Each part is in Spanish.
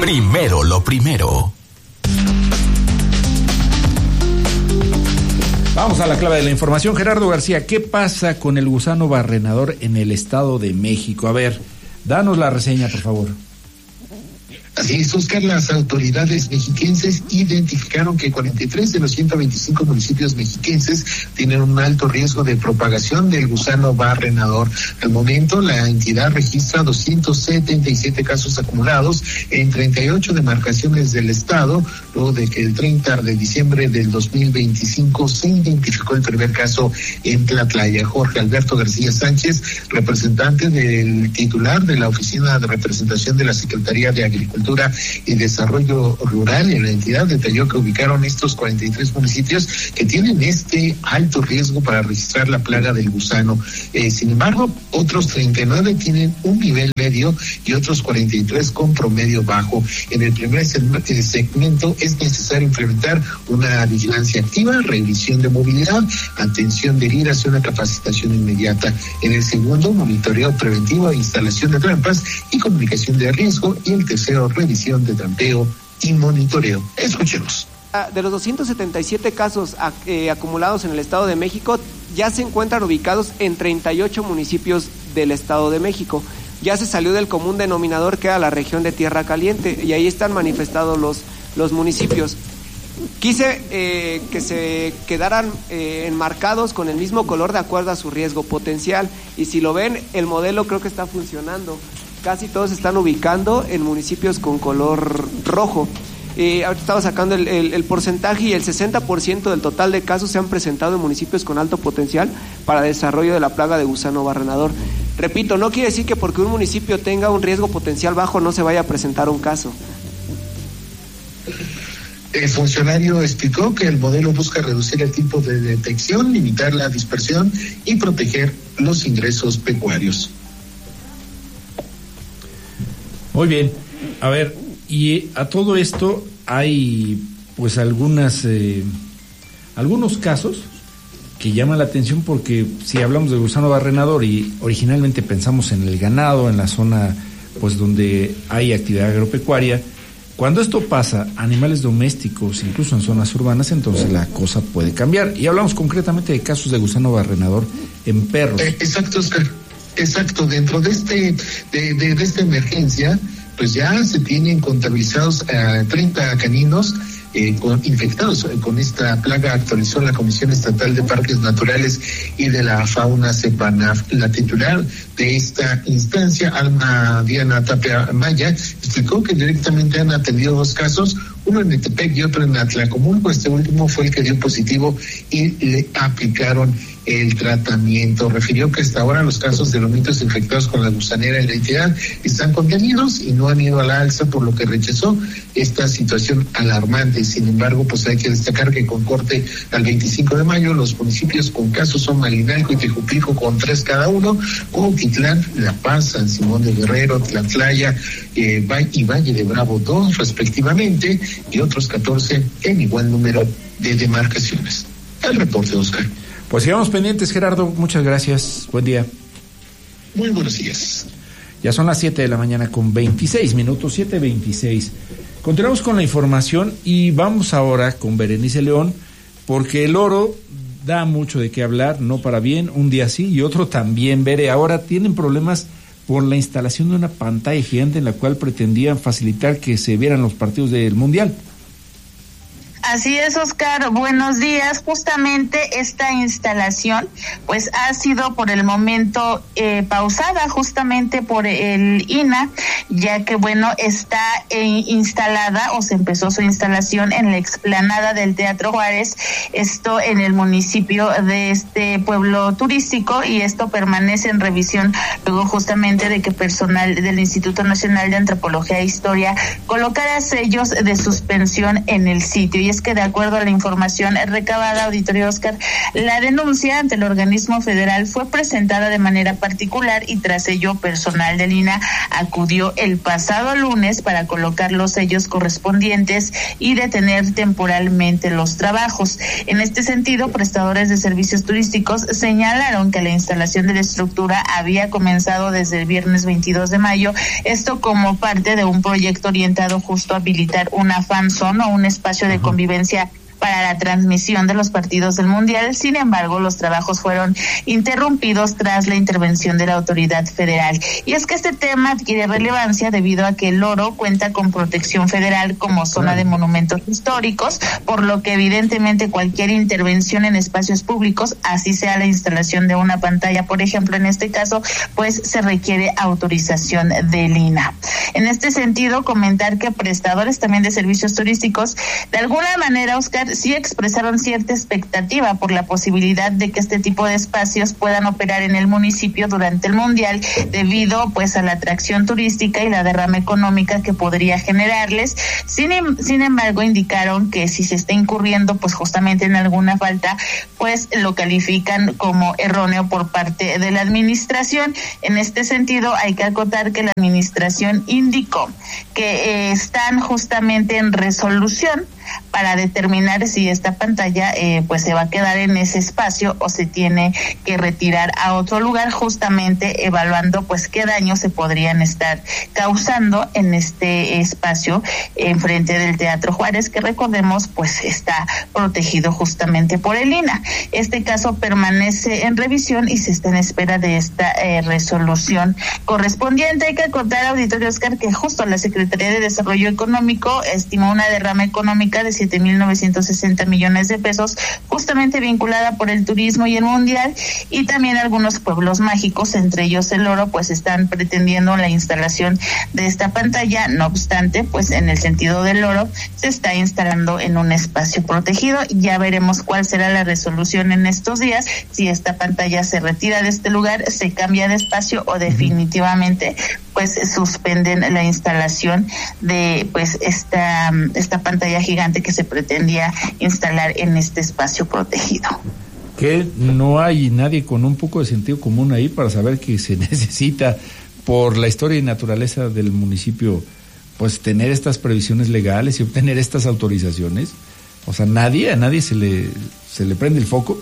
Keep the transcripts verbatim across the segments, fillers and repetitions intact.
Primero lo primero. Vamos a la clave de la información. Gerardo García, ¿qué pasa con el gusano barrenador en el Estado de México? A ver, danos la reseña, por favor. Así es, Oscar, las autoridades mexiquenses identificaron que cuarenta y tres de los ciento veinticinco municipios mexiquenses tienen un alto riesgo de propagación del gusano barrenador. Al momento, la entidad registra doscientos setenta y siete casos acumulados en treinta y ocho demarcaciones del estado, luego de que el treinta de diciembre del dos mil veinticinco se identificó el primer caso en Tlatlaya. Jorge Alberto García Sánchez, representante del titular de la Oficina de Representación de la Secretaría de Agricultura y Desarrollo Rural en la entidad, detalló que ubicaron estos cuarenta y tres municipios que tienen este alto riesgo para registrar la plaga del gusano. Eh, sin embargo, otros treinta y nueve tienen un nivel medio y otros cuarenta y tres con promedio bajo. En el primer segmento es necesario implementar una vigilancia activa, revisión de movilidad, atención de heridas y una capacitación inmediata. En el segundo, monitoreo preventivo, instalación de trampas y comunicación de riesgo. Y el tercero, revisión de trampeo y monitoreo. Escuchemos. De los doscientos setenta y siete casos eh, acumulados en el Estado de México, ya se encuentran ubicados en treinta y ocho municipios del Estado de México. Ya se salió del común denominador que era la región de Tierra Caliente, y ahí están manifestados los, los municipios. Quise eh, que se quedaran eh, enmarcados con el mismo color de acuerdo a su riesgo potencial, y si lo ven, el modelo creo que está funcionando. Casi todos se están ubicando en municipios con color rojo. Eh, ahorita estaba sacando el, el, el porcentaje, y el sesenta por ciento del total de casos se han presentado en municipios con alto potencial para desarrollo de la plaga de gusano barrenador. Repito, no quiere decir que porque un municipio tenga un riesgo potencial bajo no se vaya a presentar un caso. El funcionario explicó que el modelo busca reducir el tiempo de detección, limitar la dispersión y proteger los ingresos pecuarios. Muy bien, a ver, y a todo esto hay pues algunas eh, algunos casos que llaman la atención, porque si hablamos de gusano barrenador y originalmente pensamos en el ganado, en la zona pues donde hay actividad agropecuaria, cuando esto pasa a animales domésticos, incluso en zonas urbanas, entonces la cosa puede cambiar. Y hablamos concretamente de casos de gusano barrenador en perros. Eh, exacto, Oscar. Exacto, dentro de este de, de, de esta emergencia, pues ya se tienen contabilizados uh, treinta caninos eh, con, infectados con esta plaga. Actualizó la Comisión Estatal de Parques Naturales y de la Fauna CEPANAF. La titular de esta instancia, Alma Diana Tapia Maya, explicó que directamente han atendido dos casos, uno en Metepec y otro en Atlacomulco. Este último fue el que dio positivo y le aplicaron el tratamiento. Refirió que hasta ahora los casos de lomitos infectados con la gusanera en la entidad están contenidos y no han ido a la alza, por lo que rechazó esta situación alarmante. Sin embargo, pues hay que destacar que con corte al veinticinco de mayo, los municipios con casos son Malinalco y Tejupilco con tres cada uno, Cuautitlán, La Paz, San Simón de Guerrero, Tlatlaya eh, y Valle de Bravo dos respectivamente, y otros catorce en igual número de demarcaciones. El reporte, Oscar. Pues sigamos pendientes, Gerardo, muchas gracias, buen día. Muy buenos días. Ya son las siete de la mañana con veintiséis minutos, siete veintiséis. Continuamos con la información y vamos ahora con Berenice León, porque el oro da mucho de qué hablar, no para bien, un día sí y otro también. Bere, ahora tienen problemas por la instalación de una pantalla gigante en la cual pretendían facilitar que se vieran los partidos del Mundial. Así es, Oscar, buenos días. Justamente esta instalación pues ha sido por el momento eh, pausada justamente por el I N A, ya que bueno, está eh, instalada o se empezó su instalación en la explanada del Teatro Juárez, esto en el municipio de este pueblo turístico, y esto permanece en revisión luego justamente de que personal del Instituto Nacional de Antropología e Historia colocara sellos de suspensión en el sitio. Y es que de acuerdo a la información recabada, auditorio Oscar, la denuncia ante el organismo federal fue presentada de manera particular y tras ello personal del I N A acudió el pasado lunes para colocar los sellos correspondientes y detener temporalmente los trabajos. En este sentido, prestadores de servicios turísticos señalaron que la instalación de la estructura había comenzado desde el viernes veintidós de mayo, esto como parte de un proyecto orientado justo a habilitar una fan zone o un espacio de convivencia para la transmisión de los partidos del Mundial. Sin embargo, los trabajos fueron interrumpidos tras la intervención de la autoridad federal. Y es que este tema adquiere relevancia debido a que el Oro cuenta con protección federal como zona de monumentos históricos, por lo que evidentemente cualquier intervención en espacios públicos, así sea la instalación de una pantalla, por ejemplo, en este caso, pues se requiere autorización del I N A. En este sentido, comentar que prestadores también de servicios turísticos, de alguna manera, Oscar, sí expresaron cierta expectativa por la posibilidad de que este tipo de espacios puedan operar en el municipio durante el Mundial, debido pues a la atracción turística y la derrama económica que podría generarles. Sin, sin embargo, indicaron que si se está incurriendo pues justamente en alguna falta, pues lo califican como erróneo por parte de la administración. En este sentido, hay que acotar que la administración indicó que eh, están justamente en resolución para determinar si esta pantalla eh, pues se va a quedar en ese espacio o se tiene que retirar a otro lugar, justamente evaluando pues qué daños se podrían estar causando en este espacio enfrente del Teatro Juárez, que recordemos pues está protegido justamente por el I N A. Este caso permanece en revisión y se está en espera de esta eh, resolución correspondiente. Hay que contar, auditorio Oscar, que justo la Secretaría de Desarrollo Económico estimó una derrama económica de siete mil novecientos sesenta millones de pesos, justamente vinculada por el turismo y el Mundial, y también algunos pueblos mágicos, entre ellos el Oro, pues están pretendiendo la instalación de esta pantalla. No obstante, pues en el sentido del Oro se está instalando en un espacio protegido. Ya veremos cuál será la resolución en estos días, si esta pantalla se retira de este lugar, se cambia de espacio o definitivamente pues suspenden la instalación de pues esta esta pantalla gigante que se pretendía instalar en este espacio protegido. Que no hay nadie con un poco de sentido común ahí para saber que se necesita, por la historia y naturaleza del municipio, pues tener estas previsiones legales y obtener estas autorizaciones. O sea, nadie, a nadie se le se le prende el foco.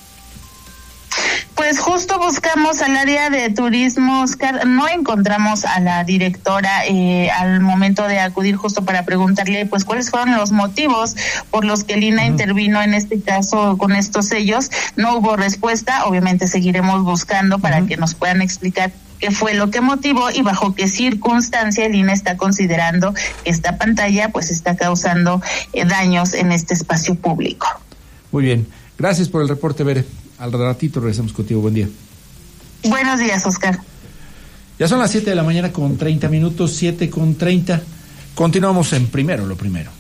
Pues justo buscamos al área de turismo, Oscar, no encontramos a la directora eh, al momento de acudir justo para preguntarle pues cuáles fueron los motivos por los que el I N A uh-huh. intervino en este caso con estos sellos. No hubo respuesta, obviamente seguiremos buscando para uh-huh. que nos puedan explicar qué fue lo que motivó y bajo qué circunstancia el I N A está considerando que esta pantalla pues está causando eh, daños en este espacio público. Muy bien, gracias por el reporte, Bere. Al ratito regresamos contigo. Buen día. Buenos días, Oscar. Ya son las siete de la mañana con treinta minutos, siete con treinta. Continuamos en Primero lo Primero.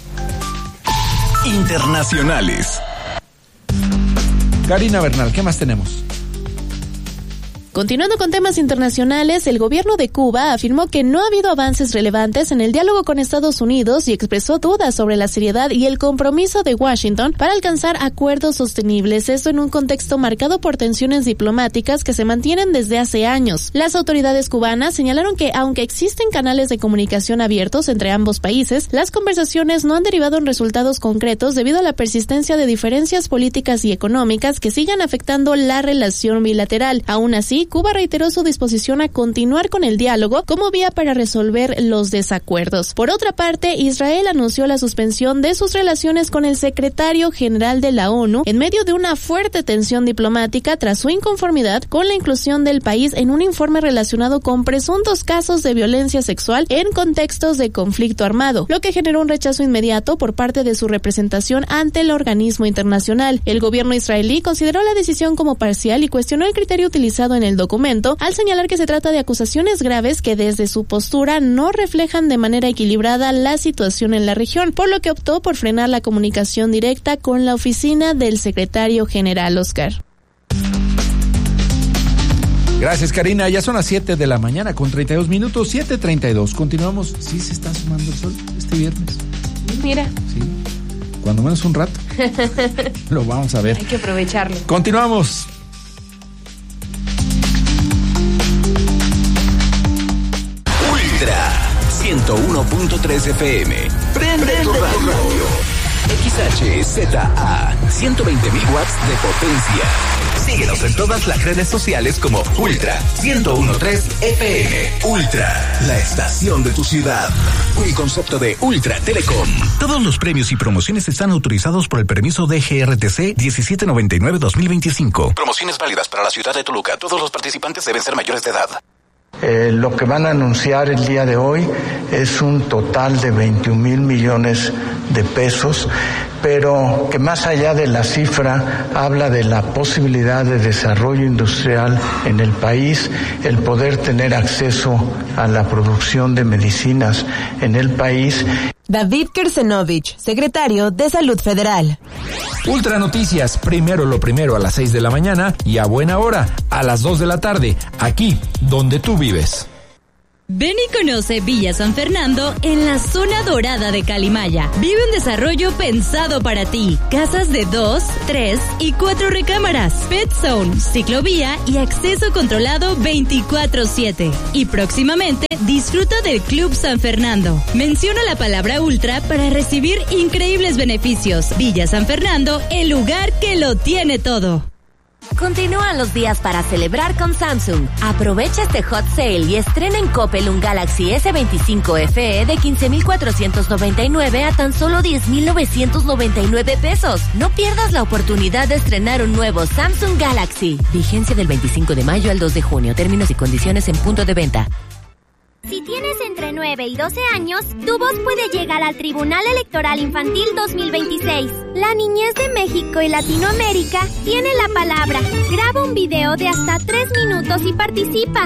Internacionales. Karina Bernal, ¿qué más tenemos? Continuando con temas internacionales, el gobierno de Cuba afirmó que no ha habido avances relevantes en el diálogo con Estados Unidos y expresó dudas sobre la seriedad y el compromiso de Washington para alcanzar acuerdos sostenibles, esto en un contexto marcado por tensiones diplomáticas que se mantienen desde hace años. Las autoridades cubanas señalaron que, aunque existen canales de comunicación abiertos entre ambos países, las conversaciones no han derivado en resultados concretos debido a la persistencia de diferencias políticas y económicas que sigan afectando la relación bilateral. Aún así, Cuba reiteró su disposición a continuar con el diálogo como vía para resolver los desacuerdos. Por otra parte, Israel anunció la suspensión de sus relaciones con el secretario general de la ONU en medio de una fuerte tensión diplomática tras su inconformidad con la inclusión del país en un informe relacionado con presuntos casos de violencia sexual en contextos de conflicto armado, lo que generó un rechazo inmediato por parte de su representación ante el organismo internacional. El gobierno israelí consideró la decisión como parcial y cuestionó el criterio utilizado en el documento, al señalar que se trata de acusaciones graves que desde su postura no reflejan de manera equilibrada la situación en la región, por lo que optó por frenar la comunicación directa con la oficina del secretario general. Oscar. Gracias, Karina. Ya son las siete de la mañana con treinta y dos minutos, siete treinta y dos. Continuamos. Sí se está sumando el sol este viernes. Mira. Sí. cuando menos un rato. Lo vamos a ver. Hay que aprovecharlo. Continuamos. Ultra ciento uno punto tres F M. Prende tu radio. X H Z A, ciento veinte mil watts de potencia. Síguenos en todas las redes sociales como Ultra ciento uno punto tres F M. Ultra, la estación de tu ciudad. Un concepto de Ultra Telecom. Todos los premios y promociones están autorizados por el permiso D G R T C diecisiete noventa y nueve guion dos mil veinticinco. Promociones válidas para la ciudad de Toluca. Todos los participantes deben ser mayores de edad. Eh, lo que van a anunciar el día de hoy es un total de veintiún mil millones de pesos, pero que más allá de la cifra habla de la posibilidad de desarrollo industrial en el país, el poder tener acceso a la producción de medicinas en el país. David Kersenovich, secretario de Salud Federal. Ultra Noticias, primero lo primero a las seis de la mañana y a buena hora, a las dos de la tarde, aquí donde tú vives. Ven y conoce Villa San Fernando en la zona dorada de Calimaya. Vive un desarrollo pensado para ti. Casas de dos, tres y cuatro recámaras. Pet Zone, ciclovía y acceso controlado veinticuatro siete. Y próximamente disfruta del Club San Fernando. Menciona la palabra Ultra para recibir increíbles beneficios. Villa San Fernando, el lugar que lo tiene todo. Continúan los días para celebrar con Samsung. Aprovecha este hot sale y estrena en Coppel un Galaxy S veinticinco F E de quince mil cuatrocientos noventa y nueve a tan solo diez mil novecientos noventa y nueve pesos. No pierdas la oportunidad de estrenar un nuevo Samsung Galaxy. Vigencia del veinticinco de mayo al dos de junio. Términos y condiciones en punto de venta. Si tienes entre nueve y doce años, tu voz puede llegar al Tribunal Electoral Infantil dos mil veintiséis. La niñez de México y Latinoamérica tiene la palabra. Graba un video de hasta tres minutos y participa.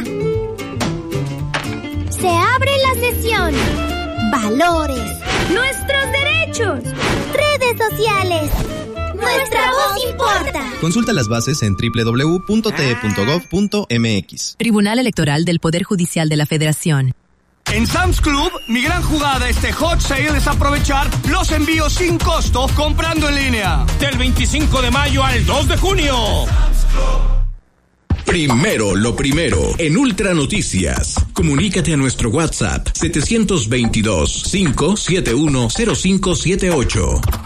Se abre la sesión. Valores. Nuestros derechos. Redes sociales. Nuestra voz importa. Consulta las bases en doble u doble u doble u punto t e punto gov punto m x. Tribunal Electoral del Poder Judicial de la Federación. En Sam's Club, mi gran jugada este hot sale es aprovechar los envíos sin costo comprando en línea. Del veinticinco de mayo al dos de junio. Primero lo primero en Ultra Noticias. Comunícate a nuestro WhatsApp setecientos veintidós, cinco setenta y uno, cero cinco siete ocho.